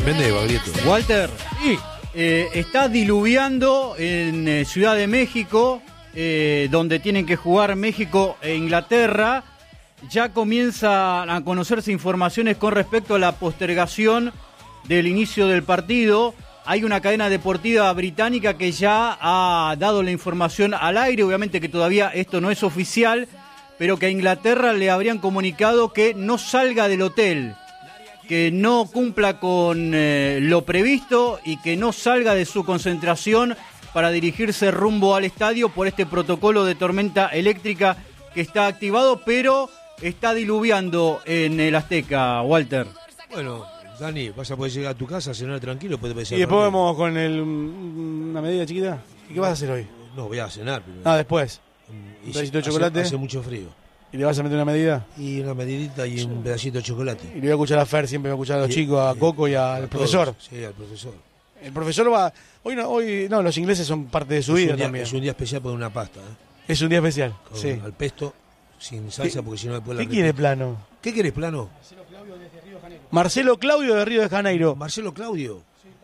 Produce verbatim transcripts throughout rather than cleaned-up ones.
depende de Baglietto. Walter, Sí. eh, está diluviando en eh, Ciudad de México, eh, donde tienen que jugar México e Inglaterra. Ya comienzan a conocerse informaciones con respecto a la postergación del inicio del partido. Hay una cadena deportiva británica que ya ha dado la información al aire, obviamente que todavía esto no es oficial, pero que a Inglaterra le habrían comunicado que no salga del hotel, que no cumpla con eh, lo previsto y que no salga de su concentración para dirigirse rumbo al estadio por este protocolo de tormenta eléctrica que está activado, pero está diluviando en el Azteca, Walter. Bueno, Dani, vas a poder llegar a tu casa a cenar tranquilo. Puede Y después vamos con el, una medida chiquita. ¿Y qué vas a hacer hoy? No, voy a cenar. Pero... Ah, después. Y ¿Un pedacito de hace, chocolate? Hace mucho frío. ¿Y le vas a meter una medida? Y una medidita y un pedacito de chocolate. Y le voy a escuchar a Fer, siempre voy a escuchar a los Y- chicos, a y- Coco y al a profesor. todos. Sí, al profesor. El profesor va... Hoy no, hoy no, los ingleses son parte de su Es vida un día, también. es un día especial por una pasta. ¿eh? Es un día especial, Con- sí. Al pesto, sin salsa, porque si no después la ¿Qué quiere repito. Plano? ¿Qué querés, Plano? Marcelo Claudio de Río de Janeiro. Marcelo Claudio.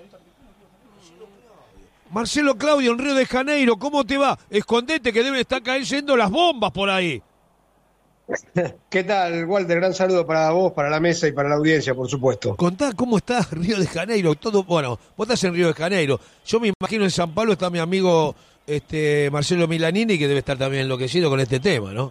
Marcelo Claudio en Río de Janeiro, ¿cómo te va? Escondete que deben estar cayendo las bombas por ahí. ¿Qué tal, Walter? Gran saludo para vos, para la mesa y para la audiencia, por supuesto. Contá cómo está Río de Janeiro. Todo, bueno, vos estás en Río de Janeiro. Yo me imagino en San Pablo está mi amigo este Marcelo Milanini, que debe estar también enloquecido con este tema, ¿no?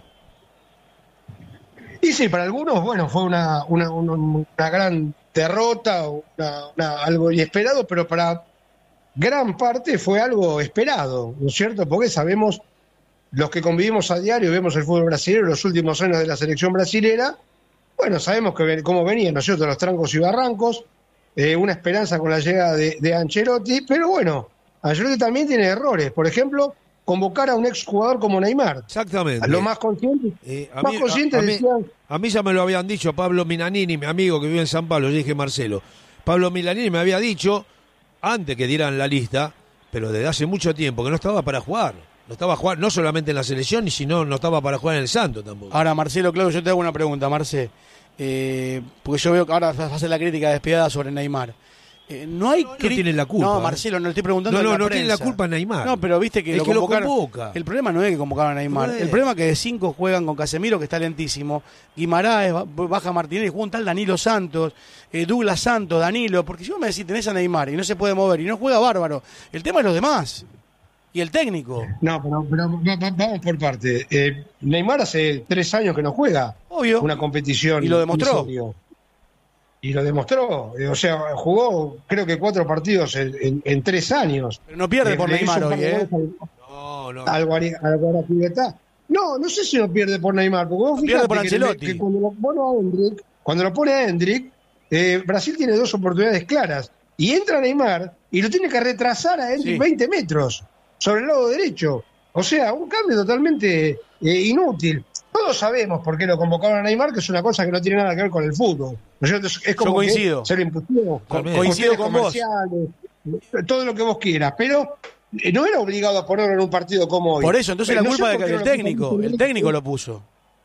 Y sí, para algunos, bueno, fue una, una, una, una gran derrota, una, una- algo inesperado, pero para gran parte fue algo esperado, ¿no es cierto? Porque sabemos, los que convivimos a diario, vemos el fútbol brasileño, los últimos años de la selección brasilera, bueno, sabemos que ven- cómo venían, ¿no es cierto?, los trancos y barrancos, eh, una esperanza con la llegada de, de Ancelotti, pero bueno, Ancelotti también tiene errores, por ejemplo, convocar a un exjugador como Neymar. Exactamente. A lo más consciente, Eh, a más mí- consciente a- a mí- decían, A mí ya me lo habían dicho Pablo Milanini, mi amigo que vive en San Pablo. Yo dije Marcelo. Pablo Milanini me había dicho, antes que dieran la lista, pero desde hace mucho tiempo, que no estaba para jugar. No estaba a jugar no solamente en la selección, sino no estaba para jugar en el Santo tampoco. Ahora, Marcelo Claudio, yo te hago una pregunta, Marce. Eh, porque yo veo que ahora vas a hacer la crítica despiadada sobre Neymar. Eh, no hay No, no cri- tiene la culpa, No, ¿eh? Marcelo, no le estoy preguntando No, a no, la no tiene prensa. la culpa Neymar. No, pero viste que Es lo que lo convocaron. convoca. El problema no es que convocaron a Neymar. No es. El problema es que de cinco juegan con Casemiro, que está lentísimo. Guimaraes, ba- baja Martínez, juega un tal Danilo Santos, eh, Douglas Santos, Danilo. Porque si vos me decís, tenés a Neymar y no se puede mover y no juega bárbaro. El tema es los demás. Y el técnico. no, pero, pero va- va- vamos por parte. Eh, Neymar hace tres años que no juega Obvio. una competición. Y lo demostró. en serio. Y lo demostró. Eh, O sea, jugó creo que cuatro partidos en, en- en tres años. Pero no pierde Eh, por le hizo Neymar un par hoy, de ¿eh? goles No, no. al- al Guari- al Guaraquireta. No, no sé si lo pierde por Neymar, porque vos Lo pierde fijate por que, Ancelotti. que cuando lo pone a Hendrick, cuando lo pone a Hendrick, eh, Brasil tiene dos oportunidades claras. Y entra Neymar y lo tiene que retrasar a Hendrick Sí. veinte metros sobre el lado derecho. O sea, un cambio totalmente eh, inútil. Todos sabemos por qué lo convocaron a Neymar, que es una cosa que no tiene nada que ver con el fútbol. ¿No es cierto? Es- es como Yo coincido. que se lo impusieron. Co- También. coincido con vos. Comerciales, todo lo que vos quieras, pero eh, no era obligado a ponerlo en un partido como hoy. Por eso, entonces Pero la no sé culpa por es qué del no lo técnico. puso El técnico lo puso.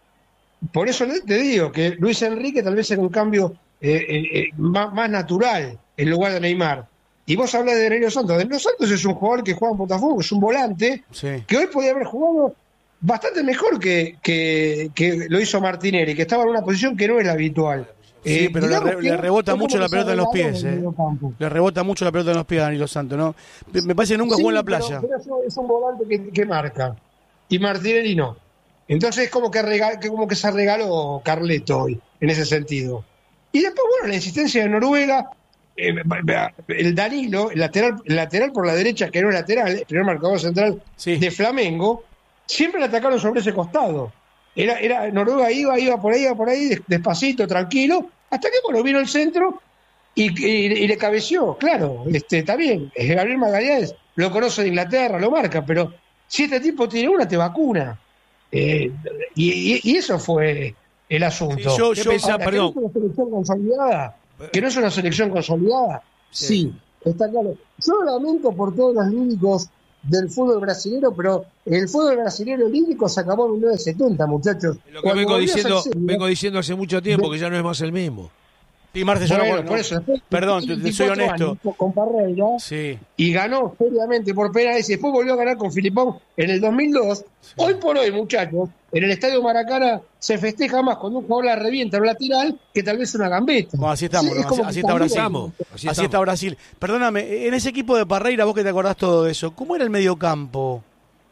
Por eso le- te digo que Luis Enrique tal vez era un cambio eh, eh, eh, más, más natural en lugar de Neymar. Y vos hablas de Danilo Santos. Danilo Santos es un jugador que juega en Botafogo, es un volante Sí. que hoy podía haber jugado bastante mejor que, que, que lo hizo Martinelli, que estaba en una posición que no es la habitual. Sí, Eh, pero le, digamos re- que le rebota es como mucho la que se pelota en los regaló pies, en el ¿eh? mediocampo. Le rebota mucho la pelota en los pies a Danilo Santos, ¿no? Me parece que nunca Sí, jugó en la pero- playa. pero es un- es un volante que, que marca. Y Martinelli no. Entonces es como que, rega- que como que se regaló Carleto hoy, en ese sentido. Y después, bueno, la insistencia de Noruega, eh, el Danilo, el lateral, el lateral por la derecha, que no es lateral, el primer marcador central Sí. de Flamengo, siempre le atacaron sobre ese costado. Era, era, Noruega iba, iba por ahí, iba por ahí, des- despacito, tranquilo, hasta que, bueno, vino el centro y, y- y le cabeció. Claro, este, está bien, eh, Gabriel Magallanes lo conoce de Inglaterra, lo marca, pero si este tipo tiene una, te vacuna. Eh, y, y- y eso fue el asunto. Sí, yo- ¿Qué yo- pensás? Ahora, Perdón. ¿que no es una selección consolidada? ¿Que no es una selección consolidada? Sí. Sí, está claro. Yo lo lamento por todos los líricos del fútbol brasileño, pero el fútbol brasileño lírico se acabó en mil novecientos setenta, muchachos. Lo que Cuando vengo volvió a ser diciendo, serio, vengo diciendo hace mucho tiempo de- que ya no es más el mismo. Y Marce, yo bueno, no, por eso, después, perdón, te, te soy honesto. Con Parreira, sí. Y ganó seriamente por penales y después volvió a ganar con Filipón en el dos mil dos. Sí. Hoy por hoy, muchachos, en el Estadio Maracaná se festeja más cuando un jugador la revienta o lateral que tal vez una gambeta. Bueno, así estamos, sí, ¿no? así, así está Brasil. Así, así está Brasil. Perdóname, en ese equipo de Parreira, vos que te acordás todo de eso, ¿cómo era el mediocampo?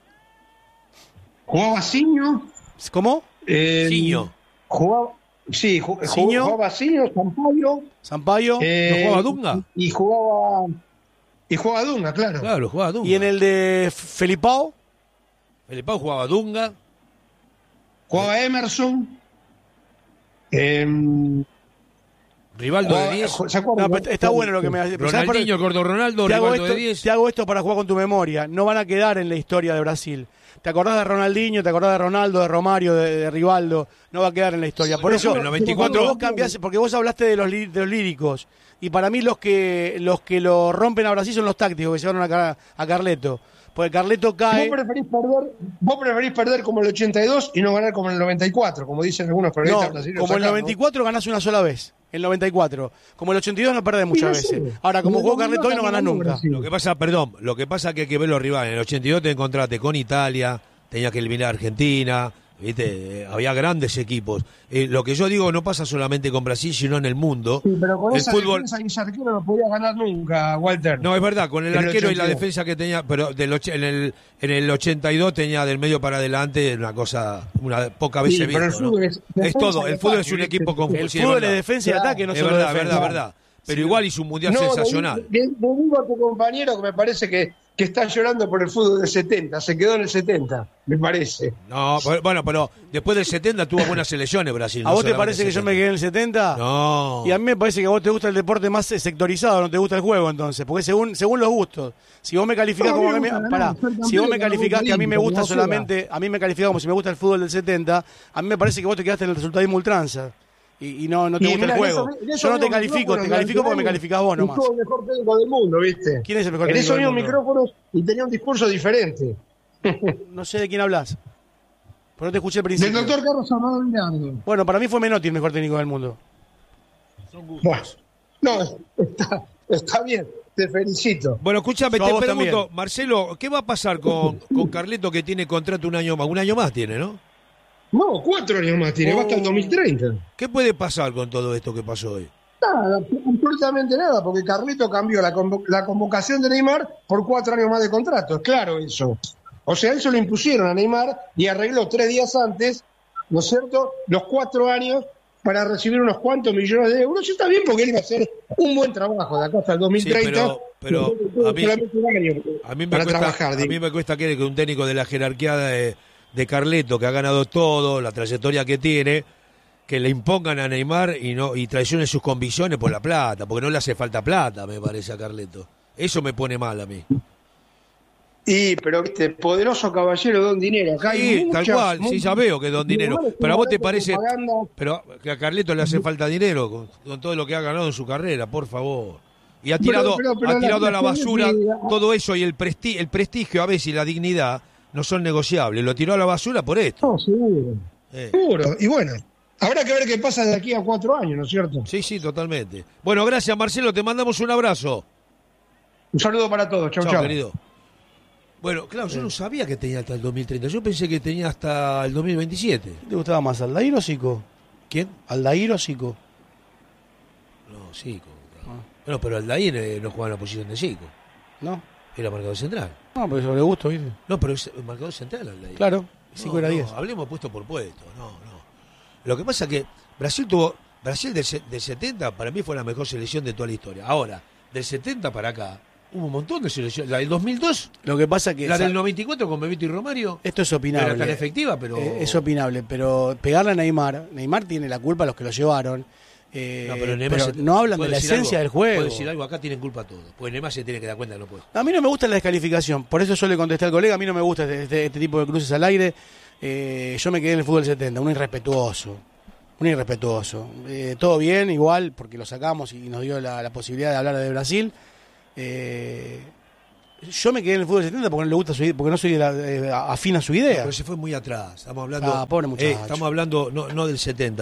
Jugaba Ciño. ¿Cómo? Eh, Ciño. Jugaba... Sí, Ciño, jugaba Ciño, Sampaio. Sampaio. Eh, ¿No jugaba Dunga? Y jugaba... Y jugaba Dunga, claro. Claro, jugaba Dunga. ¿Y en el de Felipao? Felipao jugaba Dunga. Jugaba Emerson. Eh, Rivaldo de diez. No, está bueno lo que me hace. Ronaldinho, Gordo Ronaldo, Rivaldo esto, de diez. Te hago esto para jugar con tu memoria. No van a quedar en la historia de Brasil. ¿Te acordás de Ronaldinho? ¿Te acordás de Ronaldo, de Romario, de, de Rivaldo? No va a quedar en la historia. Por eso, en noventa y cuatro vos cambiás, porque vos hablaste de los, de los líricos. Y para mí los que los que lo rompen a Brasil son los tácticos que llevaron a, a Carleto. Porque Carleto cae... ¿Vos preferís, perder, vos preferís perder como el ochenta y dos y no ganar como en el noventa y cuatro, como dicen algunos periodistas no, brasileños. Como en el noventa y cuatro ganás una sola vez. El noventa y cuatro. Como el ochenta y dos no perdés muchas veces. Ahora, como jugó Carleto hoy no ganás nunca. Lo que pasa, perdón, lo que pasa es que hay que ver los rivales. En el ochenta y dos te encontraste con Italia, tenías que eliminar a Argentina, ¿viste? Había grandes equipos. Eh, lo que yo digo no pasa solamente con Brasil, sino en el mundo. Sí, pero con el esa fútbol... defensa y ese arquero no podía ganar nunca, Walter. No, es verdad, con el en arquero el y la defensa que tenía, pero del och... en, el, en el ochenta y dos tenía del medio para adelante una cosa, una poca vez sí, visto, pero el fútbol ¿no? es, es todo, el fútbol es un equipo con El fútbol es defensa y ataque, no es solo verdad, defensa. verdad, verdad. Pero sí, igual hizo un mundial no, sensacional. Le digo a tu compañero que me parece que, que está llorando por el fútbol del setenta, se quedó en el setenta, me parece. No, bueno, pero después del setenta tuvo buenas selecciones Brasil. ¿A no vos te parece que setenta. yo me quedé en el setenta? No. Y a mí me parece que a vos te gusta el deporte más sectorizado, no te gusta el juego entonces, porque según según los gustos. Si vos me calificás como que me, pará, si vos me calificás que a mí me gusta solamente, a mí me calificás como si me gusta el fútbol del setenta, a mí me parece que vos te quedaste en el resultadismo ultranza. Y, y no, no te y gusta mirá, el juego. Eso, eso yo no te califico, te califico porque me calificás vos nomás. Tuvo el mejor técnico del mundo, ¿viste? ¿Quién es el mejor en técnico del mundo? En esos mismos micrófonos y tenía un discurso diferente. No sé de quién hablas. Pero no te escuché al principio. Del doctor Carlos Amado Villardo. Bueno, para mí fue Menotti el mejor técnico del mundo. Son gustos. Bueno, no, está, está bien. Te felicito. Bueno, escúchame, Yo te a vos pregunto, también. Marcelo, ¿qué va a pasar con, con Carleto que tiene contrato un año más? Un año más tiene, ¿no? No, cuatro años más tiene, oh. va hasta el dos mil treinta. ¿Qué puede pasar con todo esto que pasó hoy? Nada, absolutamente nada, porque Carleto cambió la, convo la convocación de Neymar por cuatro años más de contrato, es claro eso. O sea, eso lo impusieron a Neymar y arregló tres días antes, ¿no es cierto?, los cuatro años para recibir unos cuantos millones de euros. Y está bien porque él iba a hacer un buen trabajo de acá hasta el dos mil treinta. Sí, pero, pero a, mí, a, mí me cuesta, trabajar, a mí me cuesta creer que un técnico de la jerarquía de, de Carleto, que ha ganado todo, la trayectoria que tiene, que le impongan a Neymar y no y traicionen sus convicciones por la plata, porque no le hace falta plata, me parece, a Carleto. Eso me pone mal a mí. Y, pero viste, poderoso caballero don dinero. Acá sí, hay tal muchas, cual, muchas, sí, ya veo que don dinero. Pero a vos te parece, propaganda. pero que a Carleto le hace falta dinero con, con todo lo que ha ganado en su carrera, por favor. Y ha tirado, pero, pero, pero ha tirado la, a la basura la, todo eso y el, presti el prestigio a veces y la dignidad no son negociables. Lo tiró a la basura por esto. No, seguro. Eh. Seguro. Y bueno, habrá que ver qué pasa de aquí a cuatro años, ¿no es cierto? Sí, sí, totalmente. Bueno, gracias Marcelo, te mandamos un abrazo. Un saludo para todos. Chau, chau. Chau, querido. Bueno, claro, yo no sabía que tenía hasta el dos mil treinta. Yo pensé que tenía hasta el dos mil veintisiete. ¿Te gustaba más, Aldair o Zico? ¿Quién? ¿Aldair o Zico? No, Zico. Ah. Bueno, pero Aldair eh, no jugaba en la posición de Zico. No. Era marcador central. No, pero eso le gustó, ¿viste? No, pero es marcador central Aldair. Claro, Zico no, era no, diez. Hablemos puesto por puesto. No, no. Lo que pasa es que Brasil tuvo. Brasil del, del setenta para mí fue la mejor selección de toda la historia. Ahora, del setenta para acá. Hubo un montón de selecciones. La del dos mil dos. Lo que pasa que. La del noventa y cuatro con Bebito y Romario. Esto es opinable. Era tan efectiva, pero. Eh, es opinable, pero pegarle a Neymar. Neymar tiene la culpa a los que lo llevaron. Eh, no, pero, Neymar pero se, no hablan de la esencia algo, del juego. Puedo decir algo, acá tienen culpa todos. Porque Neymar se tiene que dar cuenta que no puede. A mí no me gusta la descalificación. Por eso yo le contesté al colega. A mí no me gusta este, este, este tipo de cruces al aire. Eh, yo me quedé en el fútbol setenta. Un irrespetuoso. Un irrespetuoso. Eh, todo bien, igual, porque lo sacamos y nos dio la, la posibilidad de hablar de Brasil. Eh. Yo me quedé en el fútbol setenta porque no le gusta su, porque no soy de la, eh, afín a su idea. No, pero se fue muy atrás. Estamos hablando. Ah, pobre muchacho. Eh, estamos hablando no, no del setenta.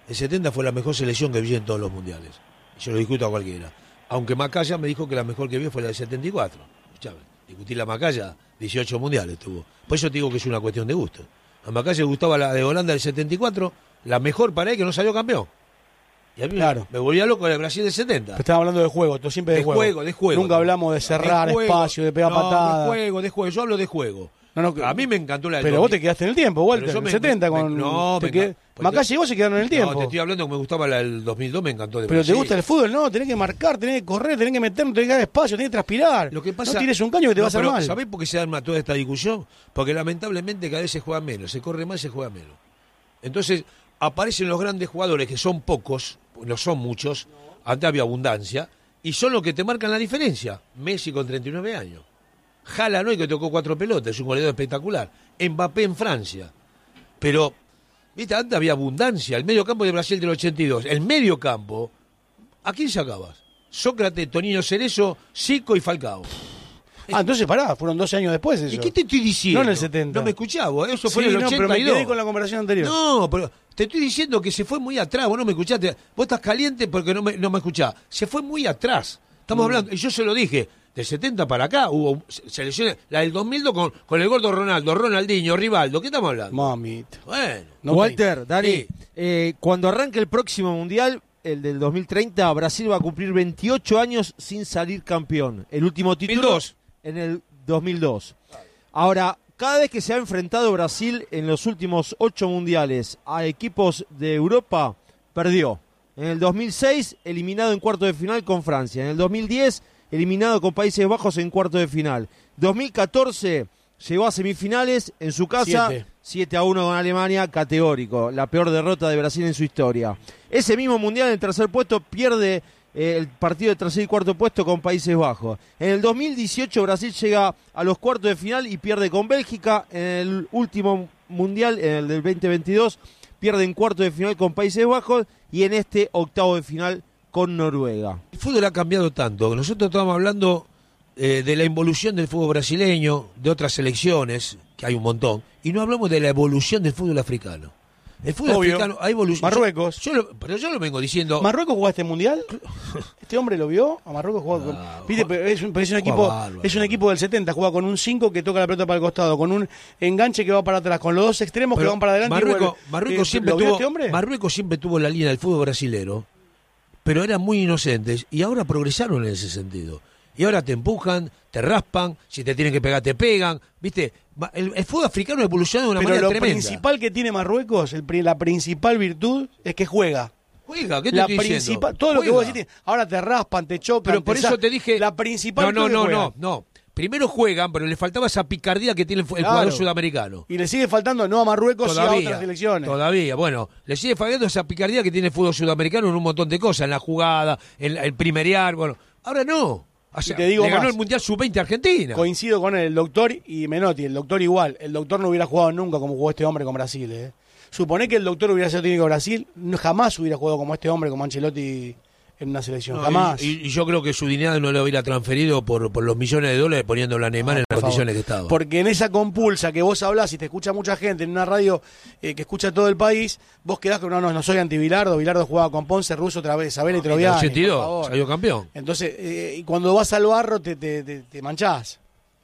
El setenta fue la mejor selección que vi en todos los mundiales. Y yo lo discuto a cualquiera. Aunque Macaya me dijo que la mejor que vi fue la del setenta y cuatro. Escuchame, discutí la Macaya, dieciocho mundiales tuvo. Por eso te digo que es una cuestión de gusto. A Macaya le gustaba la de Holanda del setenta y cuatro, la mejor para él que no salió campeón. Y a mí claro. me volvía loco el Brasil del setenta. Pero estamos hablando de juego, tú siempre de, de juego. juego. De juego, Nunca hablamos de cerrar de juego, espacio, de pegar no, patadas. De juego, de juego. Yo hablo de juego. No, no, a mí me encantó la del Pero dos mil. vos te quedaste en el tiempo, Walter. En el setenta me, con. No, te me qued... pues Macaya y vos se quedaron en el tiempo. No, te estoy hablando que me gustaba la del dos mil dos, me encantó de Pero Brasil. te gusta el fútbol, no, tenés que marcar, tenés que correr, tenés que meter, tenés que dar espacio, tenés que transpirar. Lo que pasa, no tires un caño que te no, va a hacer pero, mal. ¿sabés por qué se arma toda esta discusión? Porque lamentablemente cada vez se juega menos, se corre más, se juega menos. Entonces aparecen los grandes jugadores, que son pocos, no son muchos, antes había abundancia, y son los que te marcan la diferencia. Messi con treinta y nueve años. Haaland hoy que tocó cuatro pelotas, es un goleador espectacular. Mbappé en Francia. Pero, viste, antes había abundancia. El medio campo de Brasil del ochenta y dos. El medio campo, ¿a quién sacabas? Sócrates, Tonino Cerezo, Zico y Falcao. Ah, entonces pará, fueron doce años después eso. ¿Y qué te estoy diciendo? No en el setenta. No me escuchaba, eso fue sí, en el no, ochenta y dos. pero me quedé con la conversación anterior. No, pero te estoy diciendo que se fue muy atrás, vos no me escuchaste. Vos estás caliente porque no me, no me escuchás. Se fue muy atrás. Estamos mm. hablando, y yo se lo dije, del setenta para acá hubo selecciones, la del dos mil dos con, con el gordo Ronaldo, Ronaldinho, Rivaldo, ¿qué estamos hablando? Mamita. Bueno. No Walter, te... Dani, sí. eh, cuando arranque el próximo Mundial, el del dos mil treinta, Brasil va a cumplir veintiocho años sin salir campeón. El último título dos mil dos. En el dos mil dos. Ahora, cada vez que se ha enfrentado Brasil en los últimos ocho mundiales a equipos de Europa, perdió. En el dos mil seis, eliminado en cuarto de final con Francia. En el dos mil diez, eliminado con Países Bajos en cuarto de final. dos mil catorce, llegó a semifinales en su casa, siete a uno con Alemania, categórico. La peor derrota de Brasil en su historia. Ese mismo mundial, en el tercer puesto, pierde el partido de tercer y cuarto puesto con Países Bajos. En el dos mil dieciocho Brasil llega a los cuartos de final y pierde con Bélgica. En el último mundial, en el del veinte veintidós, pierde en cuarto de final con Países Bajos y en este octavo de final con Noruega. El fútbol ha cambiado tanto. Nosotros estamos hablando eh, de la involución del fútbol brasileño, de otras selecciones, que hay un montón, y no hablamos de la evolución del fútbol africano. El fútbol Obvio. africano ha evolucionado. Marruecos. Yo, yo lo, pero yo lo vengo diciendo. ¿Marruecos jugó este mundial? ¿Este hombre lo vio? ¿A Marruecos jugó? Con... Ah, ¿Viste? Pero es, un, pero es un equipo bárbaro. es un equipo del setenta, juega con un cinco que toca la pelota para el costado, con un enganche que va para atrás, con los dos extremos Pero que van para adelante. Marruecos, y Marruecos, eh, siempre ¿lo vio tuvo, este hombre? Marruecos siempre tuvo la línea del fútbol brasilero, pero eran muy inocentes y ahora progresaron en ese sentido. Y ahora te empujan, te raspan, si te tienen que pegar te pegan, ¿viste? El, el fútbol africano evoluciona de una Pero manera lo tremenda. principal que tiene Marruecos, el, la principal virtud es que juega. Juega, ¿qué te la estoy diciendo? Todo lo que Juega. vos decís, ahora te raspan, te chocan. Pero por te eso sa... te dije... La principal No, no, no, juegan. no, no. Primero juegan, pero le faltaba esa picardía que tiene el, el Claro. jugador sudamericano. Y le sigue faltando no a Marruecos y a otras selecciones. Todavía, bueno, le sigue faltando esa picardía que tiene el fútbol sudamericano en un montón de cosas, en la jugada, en el primerear, bueno. Ahora no. O sea, Y te digo le ganó más. el Mundial sub veinte a Argentina. Coincido con él, el doctor y Menotti, el doctor igual. El doctor no hubiera jugado nunca como jugó este hombre con Brasil. ¿eh? Suponé que el doctor hubiera sido técnico de Brasil, no, jamás hubiera jugado como este hombre, como Ancelotti en una selección. No, jamás. Y, y yo creo que su dinero no lo hubiera transferido por, por los millones de dólares poniéndolo a Neymar No, en las por condiciones favor. que estaba. Porque en esa compulsa que vos hablás y te escucha mucha gente en una radio eh, que escucha todo el país, vos quedás con no, no, no soy anti-Bilardo, Bilardo jugaba con Ponce, Russo otra vez, Sabela y En el Troviani. ochenta y por dos favor. salió campeón. Entonces, eh, y cuando vas al barro te, te, te, te manchás.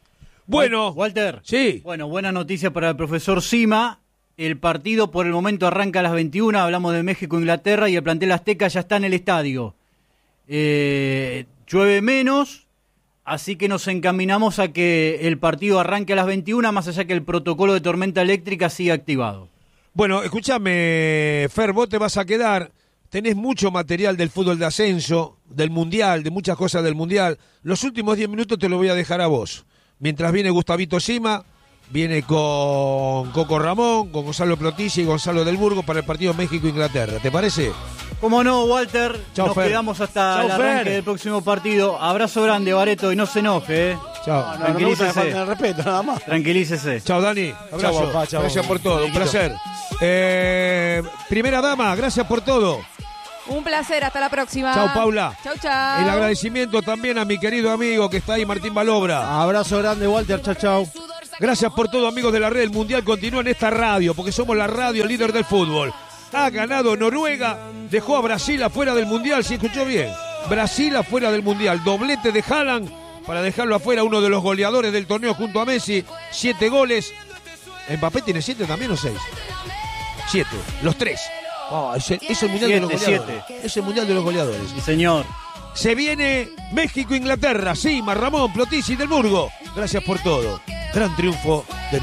Bueno, Walter. sí. Bueno, buena noticia para el profesor Sima. El partido por el momento arranca a las veintiuna. Hablamos de México-Inglaterra y el plantel azteca ya está en el estadio. Eh, llueve menos, así que nos encaminamos a que el partido arranque a las veintiuna, más allá que el protocolo de tormenta eléctrica siga activado. Bueno, escúchame, Fer, vos te vas a quedar. Tenés mucho material del fútbol de ascenso, del Mundial, de muchas cosas del Mundial. Los últimos diez minutos te lo voy a dejar a vos. Mientras viene Gustavito Sima, viene con Coco Ramón, con Gonzalo Plotilla y Gonzalo del Burgo para el partido México-Inglaterra. ¿Te parece? Como no, Walter, Chau, nos Fer. quedamos hasta Chau, el arranque Fer. del próximo partido. Abrazo grande, Bareto, y no se enoje, ¿eh? Chao. No, no me gusta que Tranquilícese. falten el respeto, nada más. Tranquilícese. Chao, Dani. Abrazo. Chau, papá, chau. Gracias por todo, un placer. Eh, primera dama, gracias por todo. Un placer, hasta la próxima. Chao, Paula. Chau, chau. El agradecimiento también a mi querido amigo que está ahí, Martín Balobra. Abrazo grande, Walter. Chau, chau. Gracias por todo, amigos de la red. El Mundial continúa en esta radio, porque somos la radio líder del fútbol. Ha ganado Noruega, dejó a Brasil afuera del Mundial, si escuchó bien. Brasil afuera del Mundial, doblete de Haaland para dejarlo afuera, uno de los goleadores del torneo junto a Messi, siete goles. Mbappé tiene siete también o seis. Siete, los tres. Oh, es, el, es el Mundial Siete, de los goleadores. siete. Es el Mundial de los goleadores. Sí, señor. Se viene México-Inglaterra, sí, Ramón, Plotisi del Burgo. Gracias por todo. Gran triunfo